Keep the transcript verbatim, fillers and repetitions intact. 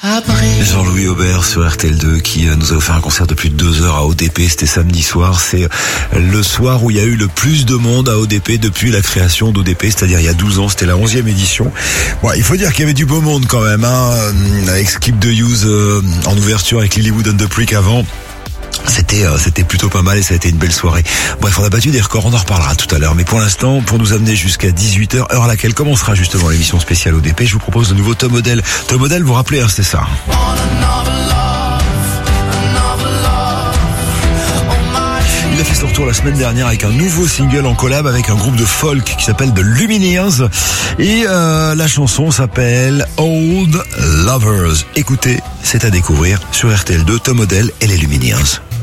Jean-Louis Aubert sur R T L deux qui nous a offert un concert de plus de deux heures à O D P. C'était samedi soir. C'est le soir où il y a eu le plus de monde à O D P depuis la création d'O D P, c'est-à-dire il y a douze ans. C'était la onzième édition. Bon, il faut dire qu'il y avait du beau monde quand même, hein, avec Skip the Use euh, en ouverture, avec Lilywood and the Prick avant. C'était euh, c'était plutôt pas mal et ça a été une belle soirée. Bref, on a battu des records, on en reparlera tout à l'heure. Mais pour l'instant, pour nous amener jusqu'à dix-huit heures, heure à laquelle commencera justement l'émission spéciale O D P, je vous propose de nouveau Tom Odell. Tom Odell, vous vous rappelez, hein, c'est ça. Il a fait son retour la semaine dernière avec un nouveau single en collab avec un groupe de folk qui s'appelle The Lumineers. Et euh, la chanson s'appelle Old Lovers. Écoutez, c'est à découvrir sur R T L deux, Tom Odell et les Lumineers.